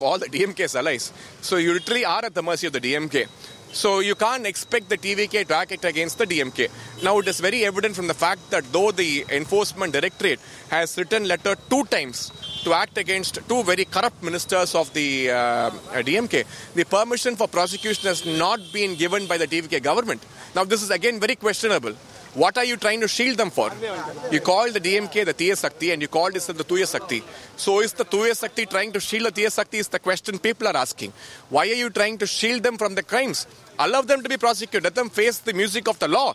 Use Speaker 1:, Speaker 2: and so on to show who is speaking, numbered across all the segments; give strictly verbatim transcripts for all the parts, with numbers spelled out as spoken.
Speaker 1: all the D M K's allies. So you literally are at the mercy of the D M K. So you can't expect the T V K to act against the D M K. Now it is very evident from the fact that though the Enforcement Directorate has written letter two times to act against two very corrupt ministers of the uh, D M K, the permission for prosecution has not been given by the T V K government. Now this is again very questionable. What are you trying to shield them for? You call the D M K the Tiya Sakti and you call this the Tuya Sakti. So is the Tuya Sakti trying to shield the Tiya Sakti is the question people are asking. Why are you trying to shield them from the crimes? Allow them to be prosecuted. Let them face the music of the law.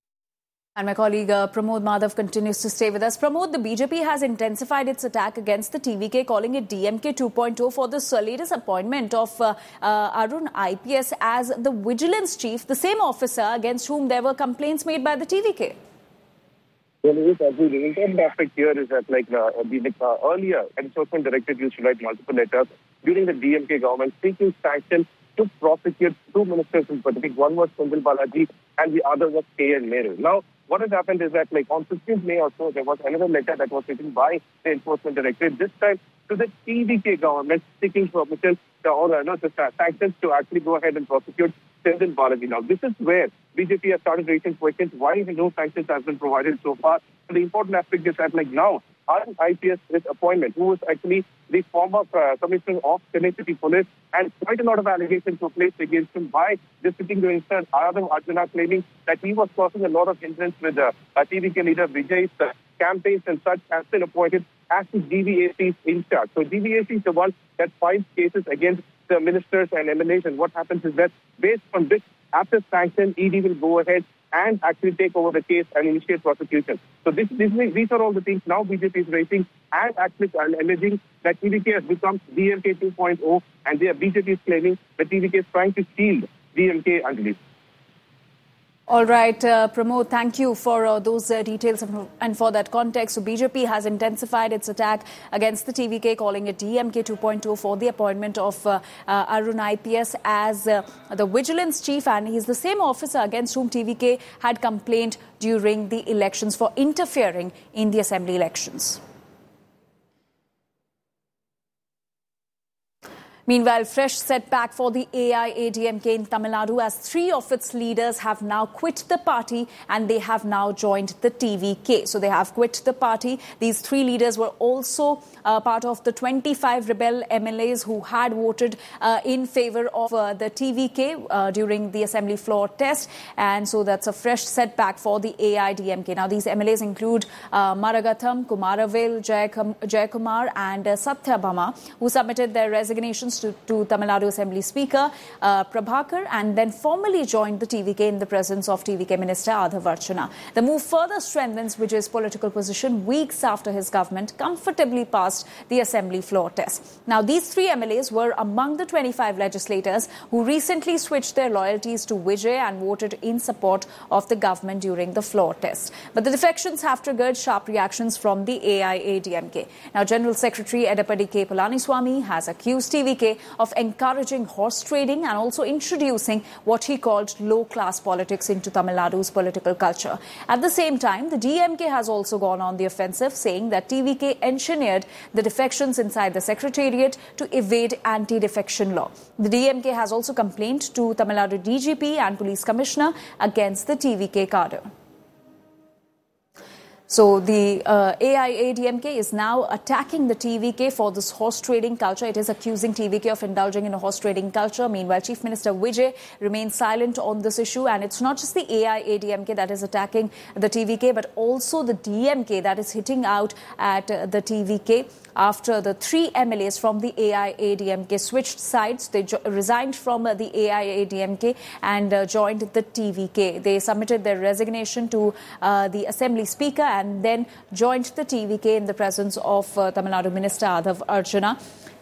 Speaker 2: And my colleague uh, Pramod Madhav continues to stay with us. Pramod, the B J P has intensified its attack against the T V K, calling it D M K two point oh for this uh, latest appointment of uh, uh, Arun I P S as the vigilance chief, the same officer against whom there were complaints made by the T V K.
Speaker 3: Well, it is absolutely. The important aspect here is that, like, uh, the uh, earlier Enforcement Directorate used to write multiple letters during the D M K government seeking sanction to prosecute two ministers in particular. One was Senthil Balaji and the other was K N Nehru. Now, what has happened is that, like, on fifteenth May or so, there was another letter that was written by the Enforcement Directorate, this time to the T V K government seeking permission to, or uh, no, the sanctions to actually go ahead and prosecute Senthil Balaji. Now, this is where B J P has started raising questions why no sanctions have been provided so far. And the important aspect is that, like, now, Arun I P S is appointment, who was actually the former uh, commissioner of Chennai City Police, and quite a lot of allegations were placed against him by the sitting minister Aradhav Arjuna, claiming that he was causing a lot of hindrance with the uh, T V K leader Vijay's uh, campaigns and such, has been appointed as the D V A C's in charge. So D V A C is the one that files cases against the ministers and M L As, and what happens is that based on this, after sanction, E D will go ahead and actually take over the case and initiate prosecution. So this, this, these are all the things now B J P is raising and actually alleging that T V K has become D M K two point oh, and the B J P is claiming that T V K is trying to shield D M K underneath.
Speaker 2: All right, uh, Pramod, thank you for uh, those uh, details and for that context. So B J P has intensified its attack against the T V K, calling it D M K two point oh for the appointment of uh, uh, Arun I P S as uh, the vigilance chief, and he's the same officer against whom T V K had complained during the elections for interfering in the assembly elections. Meanwhile, fresh setback for the A I A D M K in Tamil Nadu as three of its leaders have now quit the party and they have now joined the T V K. So they have quit the party. These three leaders were also uh, part of the twenty-five rebel M L As who had voted uh, in favor of uh, the T V K uh, during the assembly floor test. And so that's a fresh setback for the A I A D M K. Now, these M L As include uh, Maragatham, Kumaravel, Jayakumar and uh, Satyabhama, who submitted their resignations to, to Tamil Nadu Assembly Speaker uh, Prabhakar and then formally joined the T V K in the presence of T V K Minister Aradhav Arjuna. The move further strengthens Vijay's political position weeks after his government comfortably passed the Assembly floor test. Now, these three M L As were among the twenty-five legislators who recently switched their loyalties to Vijay and voted in support of the government during the floor test. But the defections have triggered sharp reactions from the A I A D M K. Now, General Secretary Edapadi K. Palaniswamy has accused T V K of encouraging horse trading and also introducing what he called low-class politics into Tamil Nadu's political culture. At the same time, the D M K has also gone on the offensive, saying that T V K engineered the defections inside the secretariat to evade anti-defection law. The D M K has also complained to Tamil Nadu D G P and Police Commissioner against the T V K cadre. So the uh, A I A D M K is now attacking the T V K for this horse trading culture. It is accusing T V K of indulging in a horse trading culture. Meanwhile, Chief Minister Vijay remains silent on this issue. And it's not just the A I A D M K that is attacking the T V K, but also the D M K that is hitting out at uh, the T V K after the three M L As from the A I A D M K switched sides. They resigned from uh, the A I A D M K and uh, joined the T V K. They submitted their resignation to uh, the Assembly Speaker and then joined the T V K in the presence of uh, Tamil Nadu Minister Aradhav Arjuna.